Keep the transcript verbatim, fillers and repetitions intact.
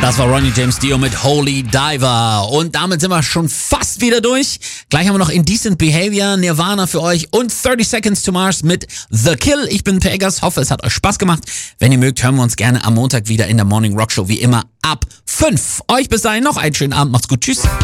Das war Ronnie James Dio mit Holy Diver. Und damit sind wir schon fast wieder durch. Gleich haben wir noch Indecent Behavior, Nirvana für euch und thirty Seconds to Mars mit The Kill. Ich bin Pegas, hoffe es hat euch Spaß gemacht. Wenn ihr mögt, hören wir uns gerne am Montag wieder in der Morning Rock Show, wie immer ab fünf. Euch bis dahin noch einen schönen Abend, macht's gut, tschüss.